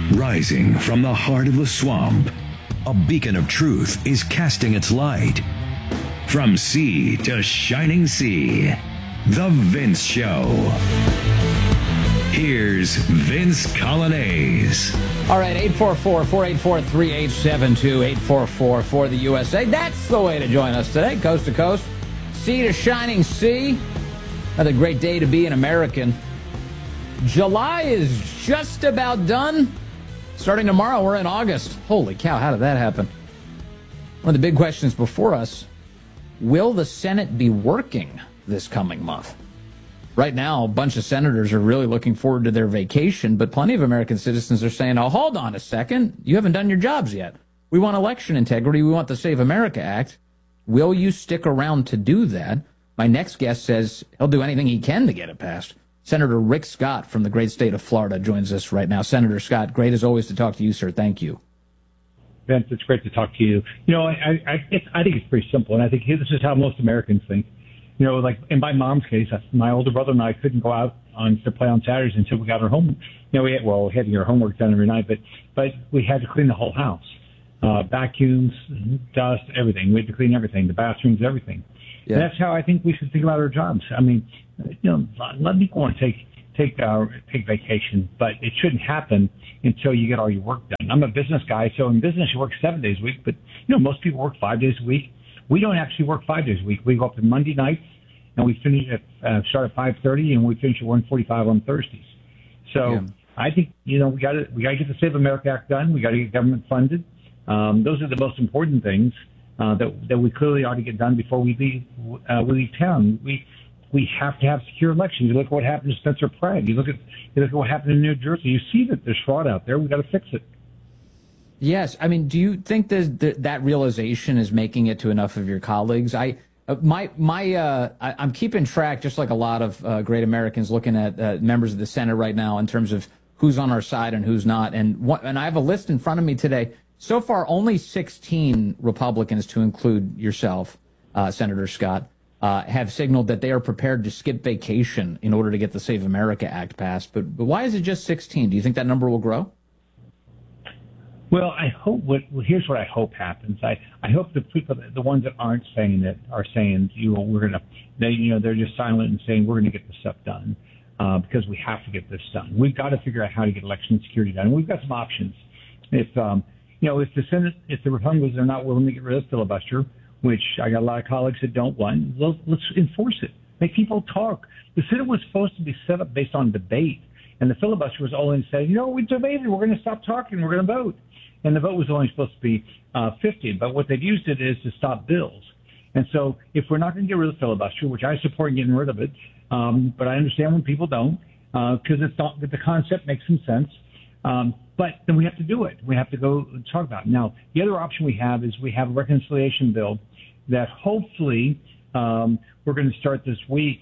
Rising from the heart of the swamp, a beacon of truth is casting its light. From sea to shining sea, The Vince Show. Here's Vince Coglianese. All right, 844-484-3872, 844 for the USA. That's the way to join us today, coast to coast, sea to shining sea. Another great day to be an American. July is just about done. Starting tomorrow, we're in August. Holy cow, how did that happen? One of the big questions before us, will the Senate be working this coming month? Right now, a bunch of senators are really looking forward to their vacation, but plenty of American citizens are saying, oh, hold on a second. You haven't done your jobs yet. We want election integrity. We want the Save America Act. Will you stick around to do that? My next guest says he'll do anything he can to get it passed. Senator Rick Scott from the great state of Florida joins us right now. Senator Scott, great as always to talk to you, sir. Thank you. Vince, it's great to talk to you. You know, I think it's pretty simple, and I think this is how most Americans think. You know, like in my mom's case, my older brother and I couldn't go out to play on Saturdays until we got our home. You know, we had to get our homework done every night, but we had to clean the whole house, vacuums, dust, everything. We had to clean everything, the bathrooms, everything. Yeah. And that's how I think we should think about our jobs. I mean, you know, let me go and take vacation, but it shouldn't happen until you get all your work done. I'm a business guy, so in business you work 7 days a week, but you know most people work 5 days a week. We don't actually work 5 days a week. We go up on Monday nights and we finish start at 5:30 and we finish at 1:45 on Thursdays. So yeah. I think we got to get the Save America Act done. We got to get government funded. Those are the most important things that we clearly ought to get done before we leave town. We have to have secure elections. You look at what happened to Spencer Pratt. You look at what happened in New Jersey. You see that there's fraud out there. We got to fix it. Yes, I mean, do you think that realization is making it to enough of your colleagues? I'm keeping track, just like a lot of great Americans, looking at members of the Senate right now in terms of who's on our side and who's not. And I have a list in front of me today. So far, only 16 Republicans, to include yourself, Senator Scott, have signaled that they are prepared to skip vacation in order to get the Save America Act passed. But why is it just 16? Do you think that number will grow? Well, here's what I hope happens. I hope the people, the ones that aren't saying it, are saying, they're just silent and saying we're going to get this stuff done because we have to get this done. We've got to figure out how to get election security done. We've got some options. If the Republicans are not willing to get rid of filibuster, which I got a lot of colleagues that don't want, let's enforce it. Make people talk. The Senate was supposed to be set up based on debate, and the filibuster was only saying, we debated, we're going to stop talking, we're going to vote. And the vote was only supposed to be 50, but what they've used it is to stop bills. And so if we're not going to get rid of the filibuster, which I support getting rid of it, but I understand when people don't, because the concept makes some sense. But then we have to do it. We have to go talk about it. Now, the other option we have is we have a reconciliation bill that hopefully we're going to start this week,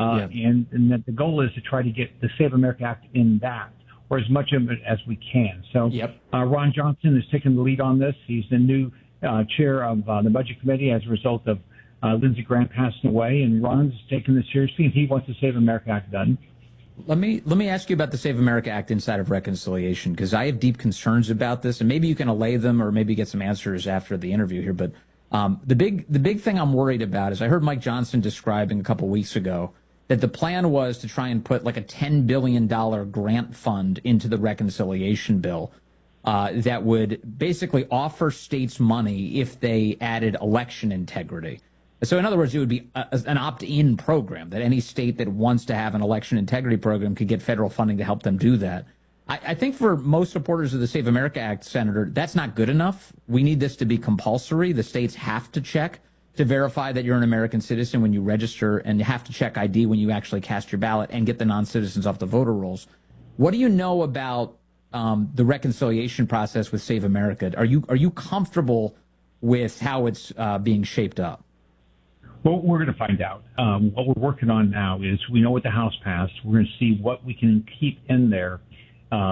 and that the goal is to try to get the Save America Act in that, or as much of it as we can. So Ron Johnson is taking the lead on this. He's the new chair of the Budget Committee as a result of Lindsey Graham passing away, and Ron's taking this seriously, and he wants the Save America Act done. Let me ask you about the Save America Act inside of reconciliation, because I have deep concerns about this, and maybe you can allay them or maybe get some answers after the interview here. But the big thing I'm worried about is I heard Mike Johnson describing a couple weeks ago that the plan was to try and put like a $10 billion grant fund into the reconciliation bill that would basically offer states money if they added election integrity. So in other words, it would be an opt-in program that any state that wants to have an election integrity program could get federal funding to help them do that. I think for most supporters of the Save America Act, Senator, that's not good enough. We need this to be compulsory. The states have to check to verify that you're an American citizen when you register, and you have to check ID when you actually cast your ballot and get the non-citizens off the voter rolls. What do you know about the reconciliation process with Save America? Are you comfortable with how it's being shaped up? Well, we're going to find out. What we're working on now is we know what the House passed. We're going to see what we can keep in there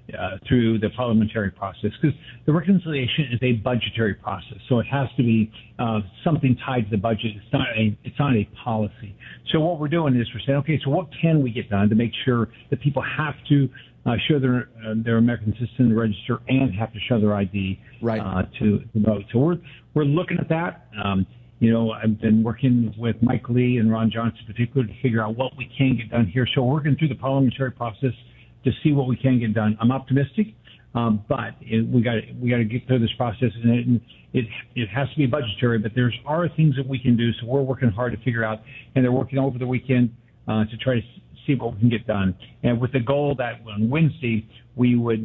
through the parliamentary process, because the reconciliation is a budgetary process, so it has to be something tied to the budget. It's not a policy. So what we're doing is we're saying, okay, so what can we get done to make sure that people have to show their American citizen register and have to show their ID to vote. So we're looking at that. I've been working with Mike Lee and Ron Johnson in particular to figure out what we can get done here. So we're working through the parliamentary process to see what we can get done. I'm optimistic, but we got to get through this process, and it has to be budgetary. But there are things that we can do. So we're working hard to figure out, and they're working over the weekend to try to see what we can get done. And with the goal that on Wednesday we would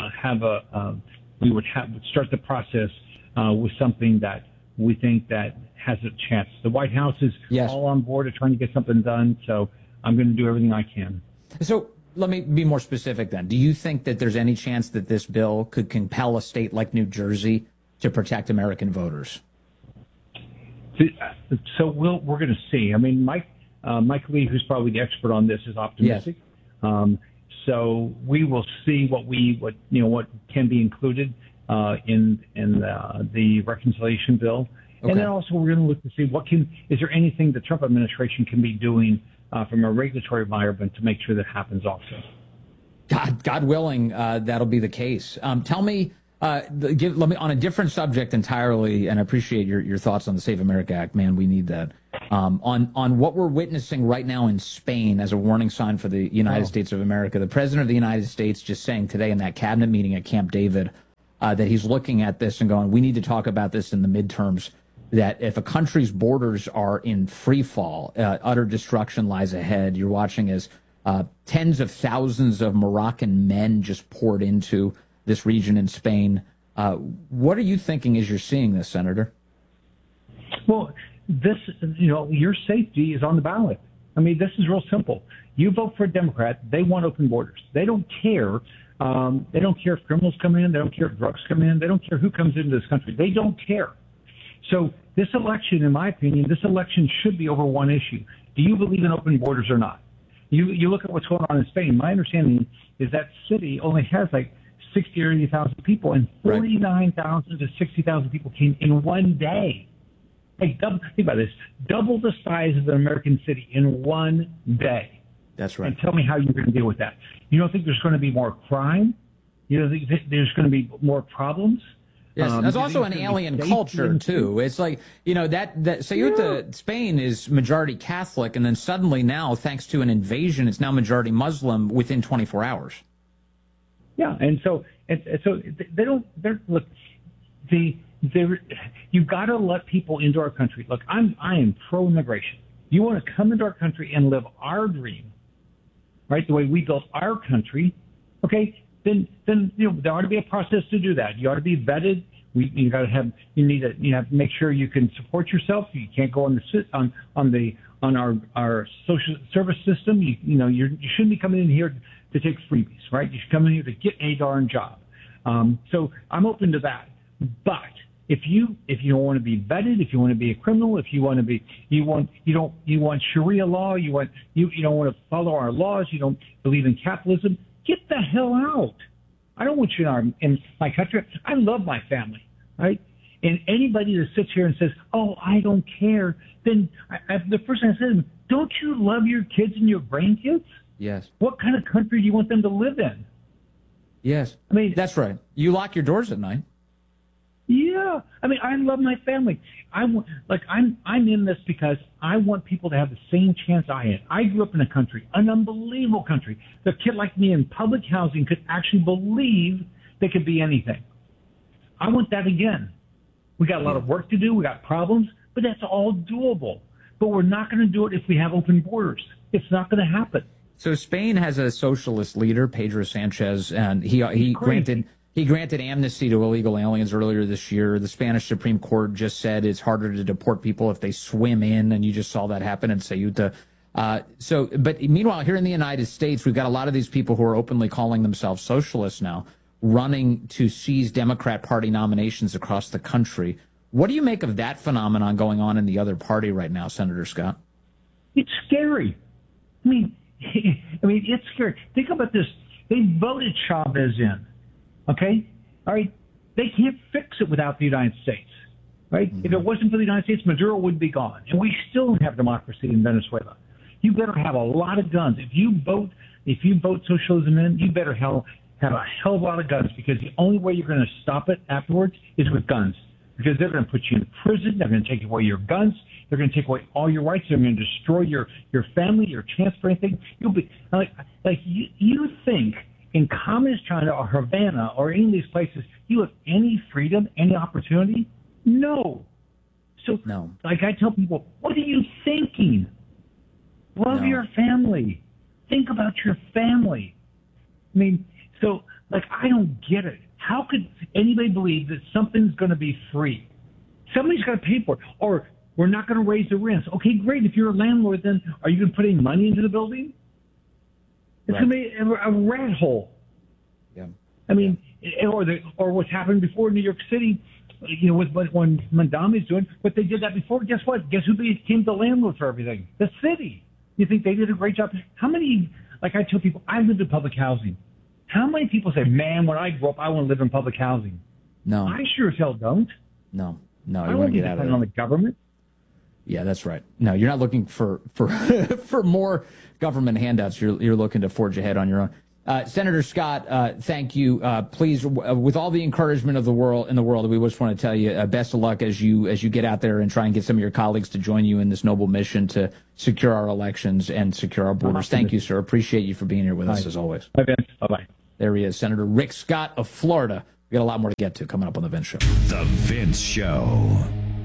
start the process with something that we think that has a chance. The White House is all on board of trying to get something done, so I'm going to do everything I can. So let me be more specific then. Do you think that there's any chance that this bill could compel a state like New Jersey to protect American voters? So we're going to see. I mean, Mike Lee, who's probably the expert on this, is optimistic. Yes. So we will see what can be included in the reconciliation bill. Okay. And then also we're going to look to see is there anything the Trump administration can be doing from a regulatory environment to make sure that happens also. God willing, that'll be the case. Tell me, let me on a different subject entirely, and I appreciate your thoughts on the Save America Act. Man, we need that. On what we're witnessing right now in Spain as a warning sign for the United States of America. The president of the United States just saying today in that cabinet meeting at Camp David that he's looking at this and going, we need to talk about this in the midterms, that if a country's borders are in free fall, utter destruction lies ahead. You're watching as tens of thousands of Moroccan men just poured into this region in Spain. What are you thinking as you're seeing this, Senator? Well, your safety is on the ballot. I mean, this is real simple. You vote for a Democrat, they want open borders. They don't care. They don't care if criminals come in. They don't care if drugs come in. They don't care who comes into this country. They don't care. So this election, in my opinion, should be over one issue. Do you believe in open borders or not? You look at what's going on in Spain. My understanding is that city only has like 60 or 80,000 people, and 49,000 to 60,000 people came in one day. Think about this. Double the size of an American city in one day. That's right. And tell me how you're going to deal with that. You don't think there's going to be more crime? You don't think there's going to be more problems? Yes, there's also an alien culture, too. It's like, that Ceuta, Spain is majority Catholic, and then suddenly now, thanks to an invasion, it's now majority Muslim within 24 hours. Yeah, and so you've got to let people into our country. Look, I am pro-immigration. You want to come into our country and live our dream, right, the way we built our country, okay, then there ought to be a process to do that. You ought to be vetted. You have to make sure you can support yourself. You can't go on our social service system. You shouldn't be coming in here to take freebies, right? You should come in here to get a darn job. So I'm open to that. But if you don't want to be vetted, if you want to be a criminal, if you want Sharia law, you don't want to follow our laws, you don't believe in capitalism, get the hell out. I don't want you in my country. I love my family, right? And anybody that sits here and says, "Oh, I don't care," then the first thing I said, "Don't you love your kids and your grandkids?" Yes. What kind of country do you want them to live in? Yes. I mean, that's right. You lock your doors at night. Yeah. I mean, I love my family. I'm in this because I want people to have the same chance I had. I grew up in a country, an unbelievable country. The kid like me in public housing could actually believe they could be anything. I want that again. We got a lot of work to do. We got problems, but that's all doable. But we're not going to do it if we have open borders. It's not going to happen. So Spain has a socialist leader, Pedro Sanchez, and he granted amnesty to illegal aliens earlier this year. The Spanish Supreme Court just said it's harder to deport people if they swim in, and you just saw that happen in Ceuta. But meanwhile, here in the United States, we've got a lot of these people who are openly calling themselves socialists now, running to seize Democrat Party nominations across the country. What do you make of that phenomenon going on in the other party right now, Senator Scott? It's scary. I mean, it's scary. Think about this. They voted Chavez in. Okay? All right? They can't fix it without the United States. Right? If it wasn't for the United States, Maduro would be gone. And we still don't have democracy in Venezuela. You better have a lot of guns. If you vote socialism in, you better have a hell of a lot of guns, because the only way you're going to stop it afterwards is with guns. Because they're going to put you in prison. They're going to take away your guns. They're going to take away all your rights. They're going to destroy your family, your chance for anything. You'll be you think in communist China or Havana or any of these places you have any freedom, any opportunity? No. So, like I tell people, what are you thinking? Love your family. Think about your family. I mean, so, like, I don't get it. How could anybody believe that something's going to be free? Somebody's got to pay for it. Or we're not going to raise the rents. Okay, great. If you're a landlord, then are you going to put any money into the building? It's going to be a rat hole. Yeah. I mean, or what's happened before in New York City, you know, with when Mondami's doing what they did that before. Guess what? Guess who became the landlord for everything? The city. You think they did a great job? How many? Like I tell people, I lived in public housing. How many people say, "Man, when I grow up, I want to live in public housing"? No, I sure as hell don't. No, I you want to get out of on the government. Yeah, that's right. No, you're not looking for for more government handouts. You're looking to forge ahead on your own. Senator Scott, thank you. Please, with all the encouragement of the world, we just want to tell you best of luck as you get out there and try and get some of your colleagues to join you in this noble mission to secure our elections and secure our borders. Thank you, sir. Appreciate you for being here with us as always. Bye, Vince. Bye-bye. There he is, Senator Rick Scott of Florida. We got a lot more to get to coming up on the Vince Show. The Vince Show.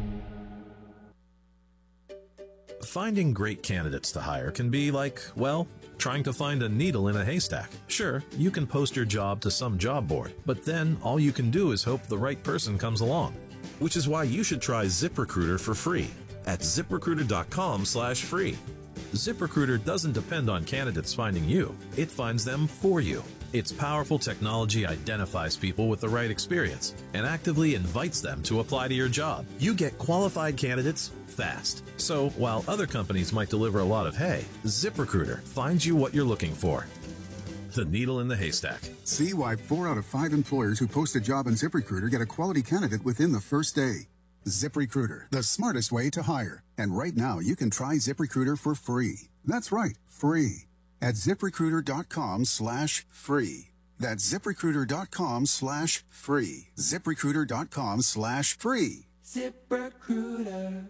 Finding great candidates to hire can be like, well, trying to find a needle in a haystack. Sure, you can post your job to some job board, but then all you can do is hope the right person comes along. Which is why you should try ZipRecruiter for free at ZipRecruiter.com/free. ZipRecruiter doesn't depend on candidates finding you. It finds them for you. Its powerful technology identifies people with the right experience and actively invites them to apply to your job. You get qualified candidates fast. So while other companies might deliver a lot of hay, ZipRecruiter finds you what you're looking for. The needle in the haystack. See why 4 out of 5 employers who post a job on ZipRecruiter get a quality candidate within the first day. ZipRecruiter, the smartest way to hire. And right now, you can try ZipRecruiter for free. That's right, free. At ZipRecruiter.com/free. That's ZipRecruiter.com/free. ZipRecruiter.com/free. ZipRecruiter.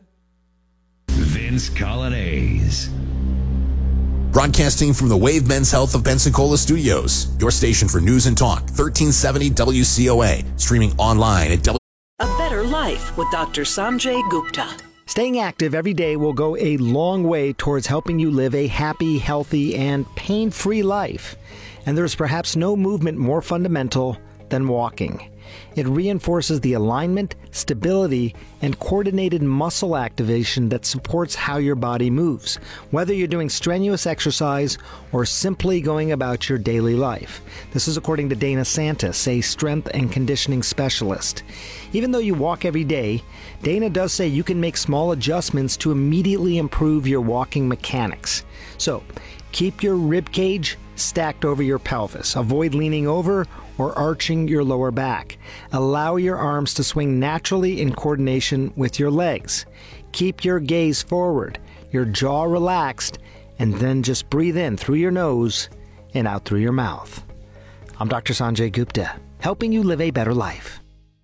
Vince Colonnese. Broadcasting from the Wave Men's Health of Pensacola Studios, your station for news and talk, 1370 WCOA, streaming online at A Better Life with Dr. Sanjay Gupta. Staying active every day will go a long way towards helping you live a happy, healthy, and pain-free life. And there's perhaps no movement more fundamental than walking. It reinforces the alignment, stability, and coordinated muscle activation that supports how your body moves, whether you're doing strenuous exercise or simply going about your daily life. This is according to Dana Santis, a strength and conditioning specialist. Even though you walk every day, Dana does say you can make small adjustments to immediately improve your walking mechanics. So, keep your rib cage stacked over your pelvis. Avoid leaning over or arching your lower back. Allow your arms to swing naturally in coordination with your legs. Keep your gaze forward, your jaw relaxed, and then just breathe in through your nose and out through your mouth. I'm Dr. Sanjay Gupta, helping you live a better life.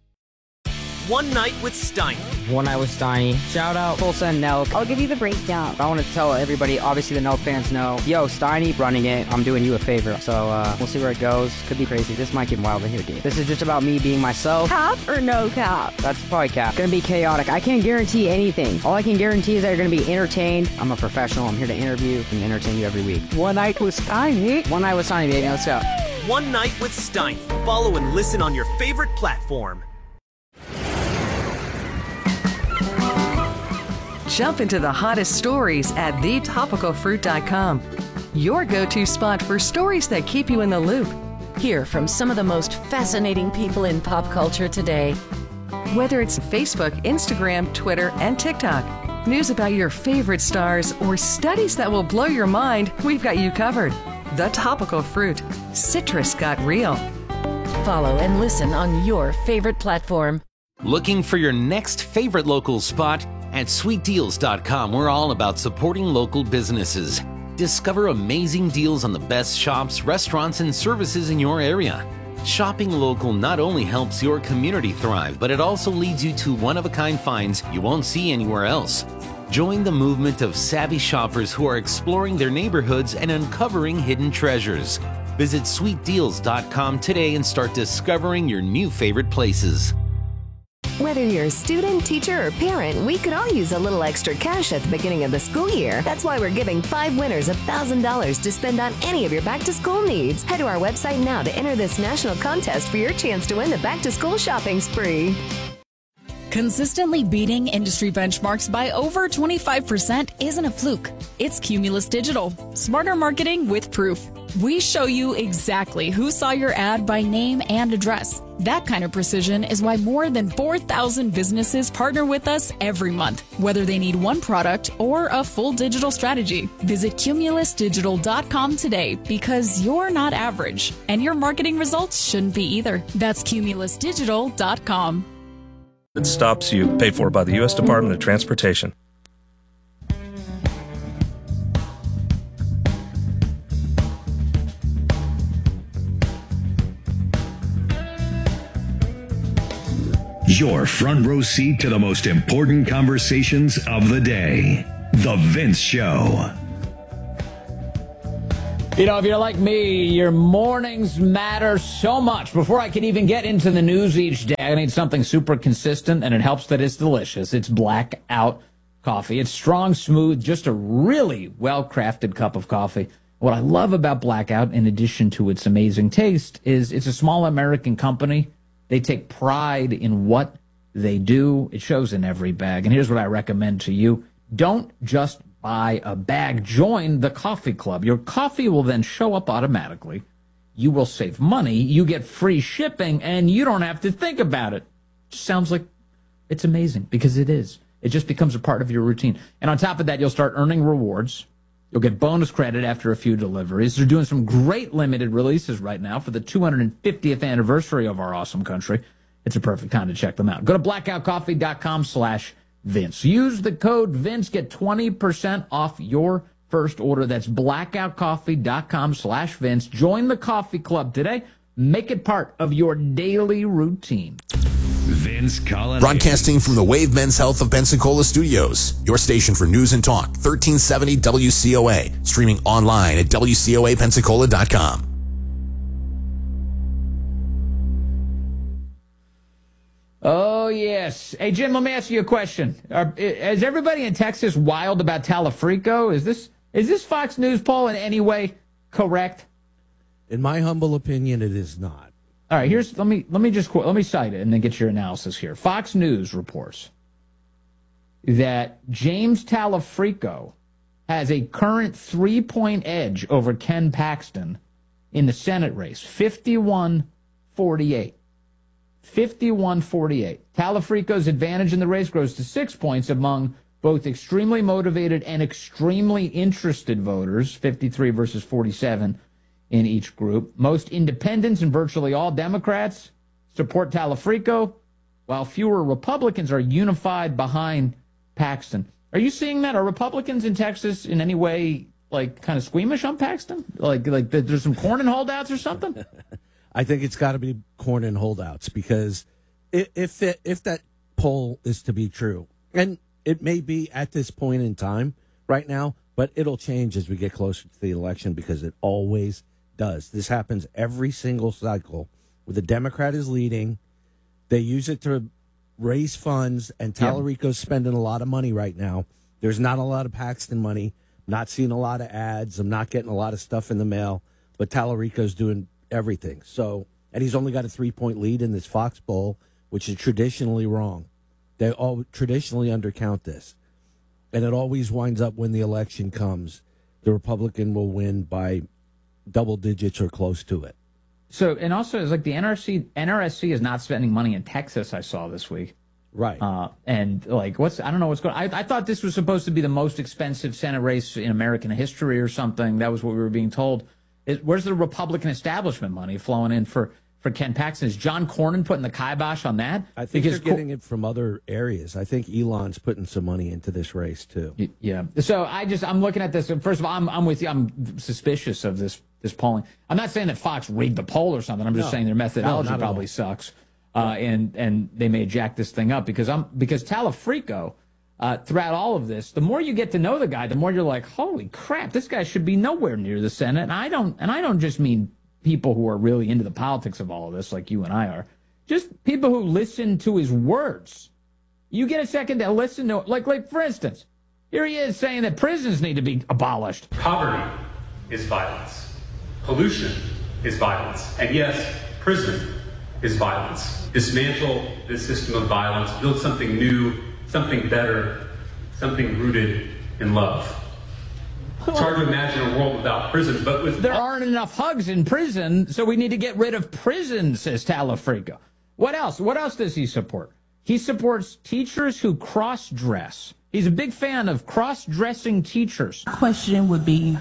One Night with Steiny. One Night with Steiny. Shout out Full Send Nelk. I'll give you the breakdown. I want to tell everybody, obviously the Nelk fans know, yo, Steiny running it, I'm doing you a favor. So we'll see where it goes. Could be crazy. This might get wild in here, dude. This is just about me being myself. Cap or no cap? That's probably cap. Gonna be chaotic. I can't guarantee anything. All I can guarantee is that you're gonna be entertained. I'm a professional. I'm here to interview and entertain you every week. One Night with Steiny. One Night with Steiny, baby. Let's go. One Night with Steiny. Follow and listen on your favorite platform. Jump into the hottest stories at thetopicalfruit.com. Your go-to spot for stories that keep you in the loop. Hear from some of the most fascinating people in pop culture today. Whether it's Facebook, Instagram, Twitter, and TikTok, news about your favorite stars, or studies that will blow your mind, we've got you covered. The Topical Fruit. Citrus got real. Follow and listen on your favorite platform. Looking for your next favorite local spot? At sweetdeals.com, we're all about supporting local businesses. Discover amazing deals on the best shops, restaurants, and services in your area. Shopping local not only helps your community thrive, but it also leads you to one-of-a-kind finds you won't see anywhere else. Join the movement of savvy shoppers who are exploring their neighborhoods and uncovering hidden treasures. Visit sweetdeals.com today and start discovering your new favorite places. Whether you're a student, teacher, or parent, we could all use a little extra cash at the beginning of the school year. That's why we're giving 5 winners $1,000 to spend on any of your back-to-school needs. Head to our website now to enter this national contest for your chance to win the back-to-school shopping spree. Consistently beating industry benchmarks by over 25% isn't a fluke. It's Cumulus Digital. Smarter marketing with proof. We show you exactly who saw your ad by name and address. That kind of precision is why more than 4,000 businesses partner with us every month, whether they need one product or a full digital strategy. Visit cumulusdigital.com today because you're not average, and your marketing results shouldn't be either. That's cumulusdigital.com. It stops you, paid for by the U.S. Department of Transportation. Your front row seat to the most important conversations of the day. The Vince Show. You know, if you're like me, your mornings matter so much. Before I can even get into the news each day, I need something super consistent, and it helps that it's delicious. It's Blackout coffee. It's strong, smooth, just a really well-crafted cup of coffee. What I love about Blackout, in addition to its amazing taste, is it's a small American company. They take pride in what they do. It shows in every bag. And here's what I recommend to you. Don't just buy a bag. Join the coffee club. Your coffee will then show up automatically. You will save money. You get free shipping, and you don't have to think about it. Just sounds like it's amazing, because it is. It just becomes a part of your routine. And on top of that, you'll start earning rewards. You'll get bonus credit after a few deliveries. They're doing some great limited releases right now for the 250th anniversary of our awesome country. It's a perfect time to check them out. Go to blackoutcoffee.com/Vince. Use the code Vince. Get 20% off your first order. That's blackoutcoffee.com/Vince. Join the coffee club today. Make it part of your daily routine. Vince Collahan. Broadcasting from the Wave Men's Health of Pensacola Studios, your station for news and talk, 1370 WCOA, streaming online at WCOAPensacola.com. Oh, yes. Hey, Jim, let me ask you a question. Is everybody in Texas wild about Talafrico? Is this Fox News poll in any way correct? In my humble opinion, it is not. All right, let me cite it and then get your analysis here. Fox News reports that James Talafrico has a current 3-point edge over Ken Paxton in the Senate race, 51-48. 51-48. Talafrico's advantage in the race grows to 6 points among both extremely motivated and extremely interested voters, 53 versus 47. In each group. Most independents and virtually all Democrats support Talafrico, while fewer Republicans are unified behind Paxton. Are you seeing that? Are Republicans in Texas in any way, like, kind of squeamish on Paxton? Like there's some Cornyn holdouts or something? I think it's got to be Cornyn holdouts, because if that poll is to be true, and it may be at this point in time right now, but it'll change as we get closer to the election, because it always does. This happens every single cycle where the Democrat is leading. They use it to raise funds, and Talarico's spending a lot of money right now. There's not a lot of Paxton money. Not seeing a lot of ads. I'm not getting a lot of stuff in the mail, but Talarico's doing everything. So, and he's only got a 3-point lead in this Fox poll, which is traditionally wrong. They all traditionally undercount this. And it always winds up when the election comes, the Republican will win by double digits or close to it. So, and also, it's like the NRSC is not spending money in Texas, I saw this week. Right. And like, I don't know what's going on. I thought this was supposed to be the most expensive Senate race in American history or something. That was what we were being told. Where's the Republican establishment money flowing in for Ken Paxton? Is John Cornyn putting the kibosh on that? I think they're getting it from other areas. I think Elon's putting some money into this race too. Yeah. So I'm looking at this. First of all, I'm with you. I'm suspicious of this polling. I'm not saying that Fox rigged the poll or something. I'm just saying their methodology probably sucks, and they may jack this thing up because Talafrico. Throughout all of this, the more you get to know the guy, the more you're like, holy crap, this guy should be nowhere near the Senate. And I don't just mean people who are really into the politics of all of this, like you and I are. Just people who listen to his words. You get a second to listen to it. Like for instance, here he is saying that prisons need to be abolished. Poverty is violence. Pollution is violence. And yes, prison is violence. Dismantle this system of violence, build something new, something better, something rooted in love. It's hard to imagine a world without prisons, but there aren't enough hugs in prison, so we need to get rid of prison, says Talafrico. What else? What else does he support? He supports teachers who cross-dress. He's a big fan of cross-dressing teachers. Question would be,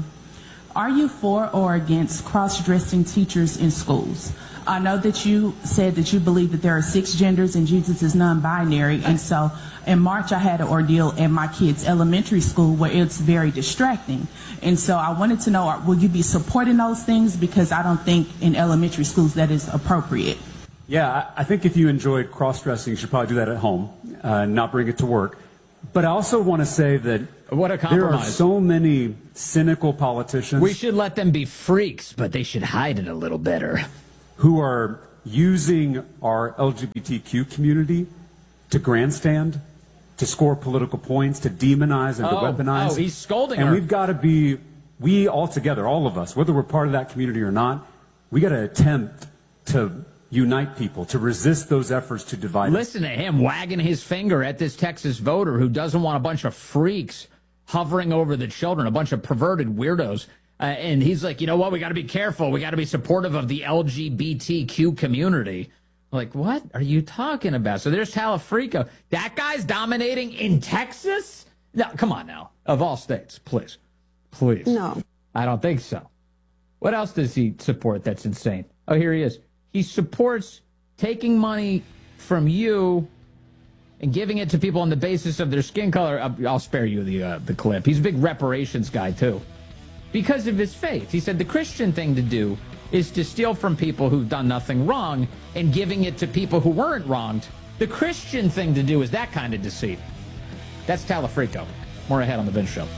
are you for or against cross-dressing teachers in schools? I know that you said that you believe that there are 6 genders and Jesus is non-binary, and so in March I had an ordeal at my kids' elementary school where it's very distracting. And so I wanted to know, will you be supporting those things? Because I don't think in elementary schools that is appropriate. Yeah, I think if you enjoy cross-dressing, you should probably do that at home, not bring it to work. But I also want to say that there are so many cynical politicians. We should let them be freaks, but they should hide it a little better. Who are using our LGBTQ community to grandstand, to score political points, to demonize and to weaponize. Oh, he's scolding her. And we've got to be, we all together, all of us, whether we're part of that community or not, we got to attempt to unite people, to resist those efforts to divide us. Listen to him wagging his finger at this Texas voter who doesn't want a bunch of freaks hovering over the children, a bunch of perverted weirdos. And he's like, you know what? We got to be careful. We got to be supportive of the LGBTQ community. Like, what are you talking about? So there's Talafrico. That guy's dominating in Texas? No, come on now. Of all states, please. Please. No. I don't think so. What else does he support that's insane? Oh, here he is. He supports taking money from you and giving it to people on the basis of their skin color. I'll spare you the clip. He's a big reparations guy, too. Because of his faith. He said the Christian thing to do is to steal from people who've done nothing wrong and giving it to people who weren't wronged. The Christian thing to do is that kind of deceit. That's Talafrico. More ahead on The Vince Show.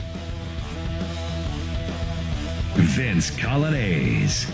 Vince Coglianese.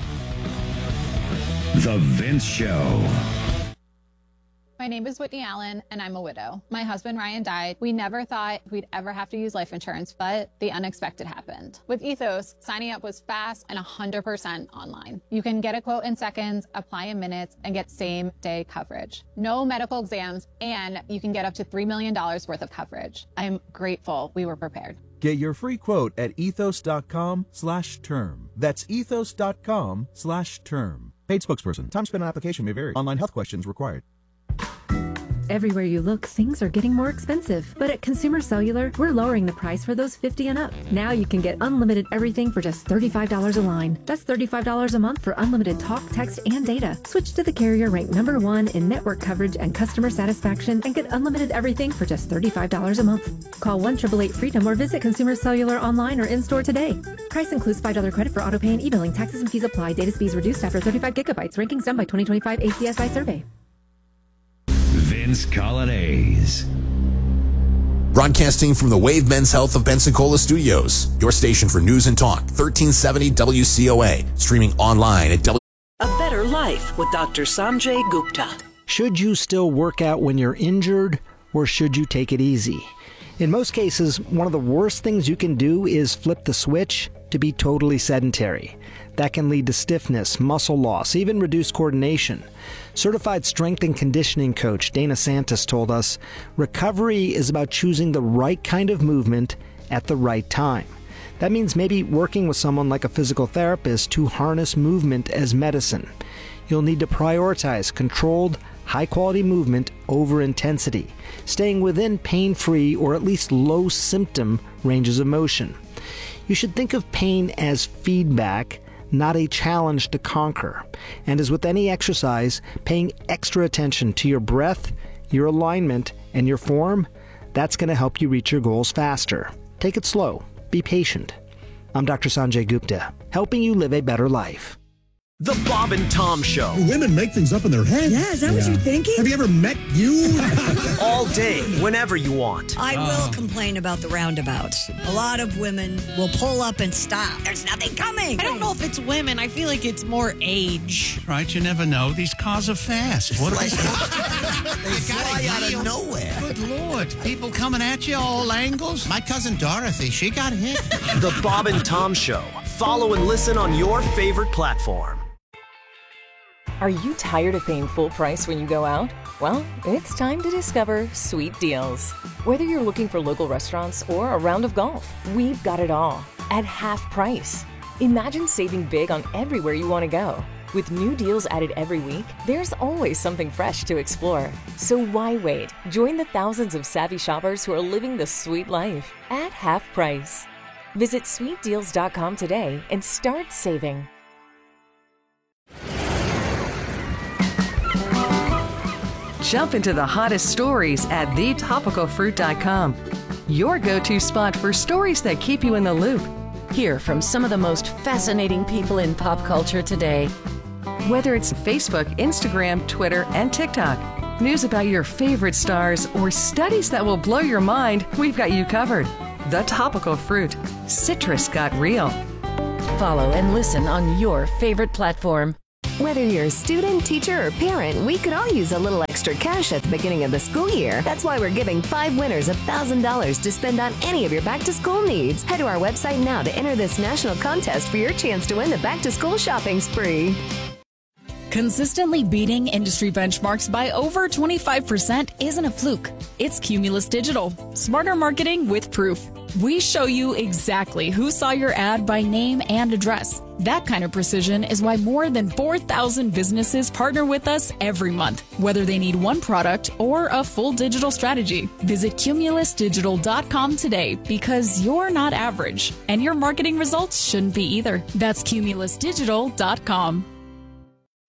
The Vince Show. My name is Whitney Allen, and I'm a widow. My husband, Ryan, died. We never thought we'd ever have to use life insurance, but the unexpected happened. With Ethos, signing up was fast and 100% online. You can get a quote in seconds, apply in minutes, and get same-day coverage. No medical exams, and you can get up to $3 million worth of coverage. I'm grateful we were prepared. Get your free quote at ethos.com/term. That's ethos.com/term. Paid spokesperson. Time spent on application may vary. Online health questions required. Everywhere you look, things are getting more expensive. But at Consumer Cellular, we're lowering the price for those 50 and up. Now you can get unlimited everything for just $35 a line. That's $35 a month for unlimited talk, text, and data. Switch to the carrier ranked #1 in network coverage and customer satisfaction and get unlimited everything for just $35 a month. Call 1-888-FREEDOM or visit Consumer Cellular online or in-store today. Price includes $5 credit for autopay and e-billing. Taxes and fees apply. Data speeds reduced after 35 gigabytes. Rankings done by 2025 ACSI survey. Vince Coglianese. Broadcasting from the Wave Men's Health of Pensacola Studios, your station for news and talk, 1370 WCOA, streaming online at A Better Life with Dr. Sanjay Gupta. Should you still work out when you're injured, or should you take it easy? In most cases, one of the worst things you can do is flip the switch to be totally sedentary. That can lead to stiffness, muscle loss, even reduced coordination. Certified strength and conditioning coach Dana Santos told us, recovery is about choosing the right kind of movement at the right time. That means maybe working with someone like a physical therapist to harness movement as medicine. You'll need to prioritize controlled, high-quality movement over intensity, staying within pain-free or at least low-symptom ranges of motion. You should think of pain as feedback, not a challenge to conquer. And as with any exercise, paying extra attention to your breath, your alignment, and your form, that's going to help you reach your goals faster. Take it slow. Be patient. I'm Dr. Sanjay Gupta, helping you live a better life. The Bob and Tom Show. Women make things up in their head. Yeah, is that what you're thinking? Have you ever met you? All day, whenever you want. I will complain about the roundabouts. A lot of women will pull up and stop. There's nothing coming. I don't know if it's women. I feel like it's more age. Right, you never know. These cars are fast. What They fly out of nowhere. Good Lord. People coming at you all angles. My cousin Dorothy, she got hit. The Bob and Tom Show. Follow and listen on your favorite platform. Are you tired of paying full price when you go out? Well, it's time to discover Sweet Deals. Whether you're looking for local restaurants or a round of golf, we've got it all at half price. Imagine saving big on everywhere you want to go. With new deals added every week, there's always something fresh to explore. So why wait? Join the thousands of savvy shoppers who are living the sweet life at half price. Visit sweetdeals.com today and start saving. Jump into the hottest stories at thetopicalfruit.com. Your go-to spot for stories that keep you in the loop. Hear from some of the most fascinating people in pop culture today. Whether it's Facebook, Instagram, Twitter, and TikTok, news about your favorite stars, or studies that will blow your mind, we've got you covered. The Topical Fruit. Citrus got real. Follow and listen on your favorite platform. Whether you're a student, teacher, or parent, we could all use a little extra cash at the beginning of the school year. That's why we're giving 5 winners $1,000 to spend on any of your back-to-school needs. Head to our website now to enter this national contest for your chance to win the back-to-school shopping spree. Consistently beating industry benchmarks by over 25% isn't a fluke. It's Cumulus Digital. Smarter marketing with proof. We show you exactly who saw your ad by name and address. That kind of precision is why more than 4,000 businesses partner with us every month, whether they need one product or a full digital strategy. Visit cumulusdigital.com today because you're not average, and your marketing results shouldn't be either. That's cumulusdigital.com.